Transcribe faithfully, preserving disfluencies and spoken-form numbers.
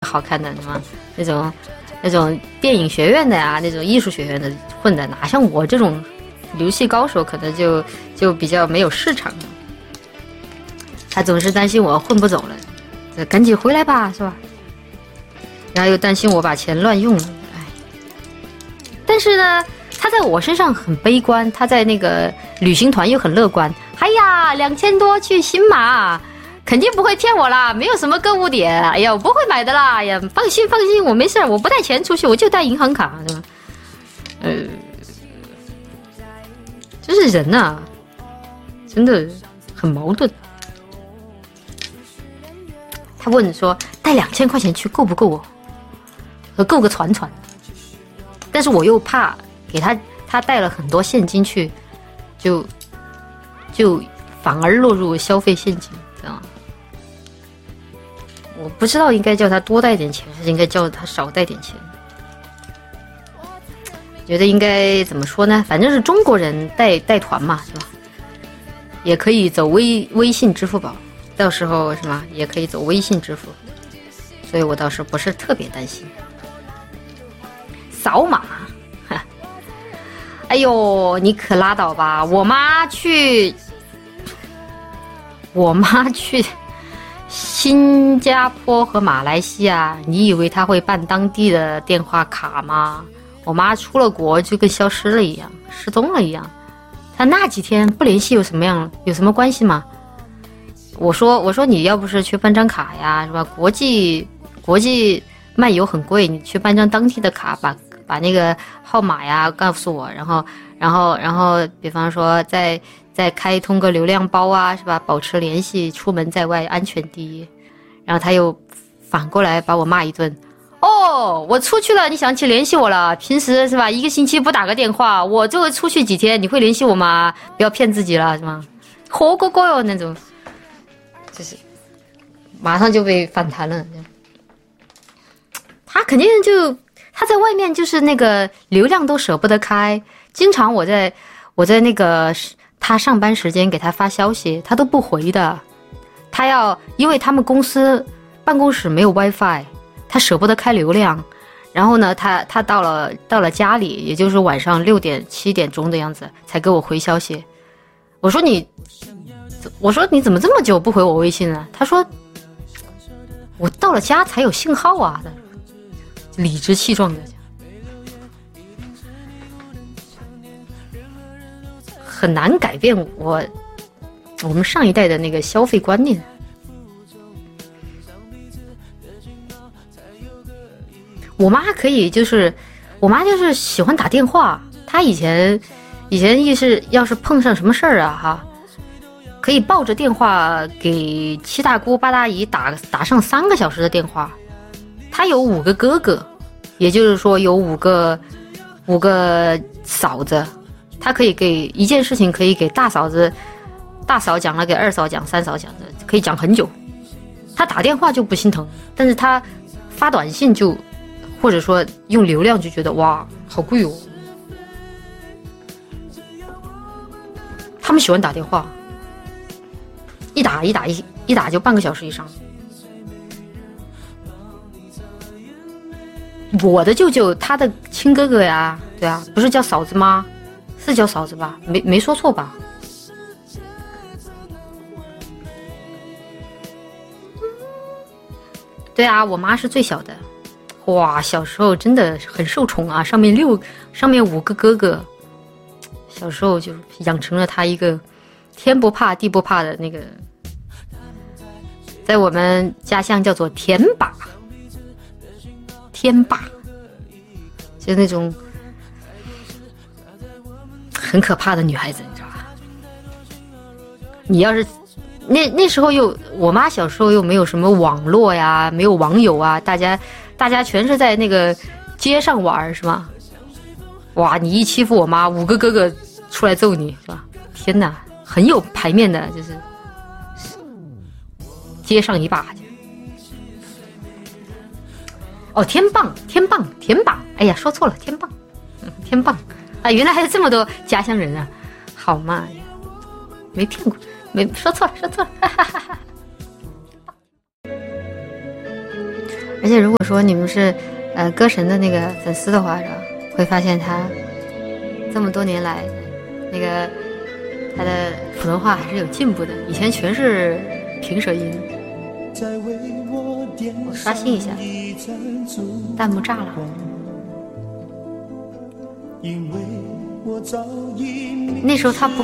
好看的，什么那种那种电影学院的呀，那种艺术学院的混的，哪像我这种游戏高手，可能就就比较没有市场了。他总是担心我混不走了，赶紧回来吧，是吧？然后又担心我把钱乱用了，哎。但是呢，他在我身上很悲观，他在那个旅行团又很乐观。哎呀，两千多去新马，肯定不会骗我啦，没有什么购物点。哎呀，我不会买的啦，哎呀，放心放心，我没事，我不带钱出去，我就带银行卡，是吧？呃，就是人呐、啊，真的很矛盾。他问说带两千块钱去够不够哦？和够个船船。但是我又怕给他，他带了很多现金去，就就反而落入消费陷阱，知道吗？我不知道应该叫他多带点钱，还是应该叫他少带点钱。觉得应该怎么说呢？反正是中国人带带团嘛，是吧？也可以走微微信、支付宝，到时候是吗？也可以走微信支付，所以我倒是不是特别担心。扫码，哎呦，你可拉倒吧！我妈去，我妈去新加坡和马来西亚，你以为她会办当地的电话卡吗？我妈出了国就跟消失了一样，失踪了一样。她那几天不联系有什么样，有什么关系吗？我说，我说你要不是去办张卡呀，是吧？国际国际漫游很贵，你去办张当地的卡，把把那个号码呀告诉我，然后然后然后，比方说再再开通个流量包啊，是吧？保持联系，出门在外安全第一。然后他又反过来把我骂一顿。哦，我出去了，你想起联系我了？平时是吧，一个星期不打个电话，我就会出去几天，你会联系我吗？不要骗自己了，是吗？活过过哟那种，就是马上就被反弹了。他肯定就他在外面就是那个流量都舍不得开，经常我在我在那个他上班时间给他发消息，他都不回的。他要因为他们公司办公室没有 WiFi。他舍不得开流量，然后呢，他他到了到了家里，也就是晚上六点七点钟的样子，才给我回消息。我说你，我说你怎么这么久不回我微信呢？他说我到了家才有信号啊，理直气壮的，很难改变我我们上一代的那个消费观念。我妈可以，就是我妈就是喜欢打电话。她以前以前意是要是碰上什么事儿啊哈，可以抱着电话给七大姑八大姨打打上三个小时的电话。她有五个哥哥，也就是说有五个五个嫂子，她可以给一件事情可以给大嫂子大嫂讲了，给二嫂讲，三嫂讲的，可以讲很久。她打电话就不心疼，但是她发短信就。或者说用流量就觉得哇好贵哦，他们喜欢打电话，一打一打一一打就半个小时以上。我的舅舅他的亲哥哥呀，对啊，不是叫嫂子吗？是叫嫂子吧？没没说错吧？对啊，我妈是最小的。哇，小时候真的很受宠啊！上面六，上面五个哥哥，小时候就养成了他一个天不怕地不怕的那个，在我们家乡叫做天霸，天霸，就那种很可怕的女孩子，你知道吧？你要是那那时候又，我妈小时候又没有什么网络呀，没有网友啊，大家。大家全是在那个街上玩，是吗？哇，你一欺负我妈，五个哥哥出来揍你，是吧？天哪，很有排面的，就是街上一霸。哦，天棒，天棒，天霸，哎呀，说错了，天棒，嗯，天棒啊，原来还有这么多家乡人啊，好嘛，没骗过，没说错了，说错了，哈哈哈哈。 而且如果说你们是呃歌神的那个粉丝的话，是吧？会发现他这么多年来，那个他的普通话还是有进步的，以前全是平舌音。我刷新一下，弹幕炸了。那时候他不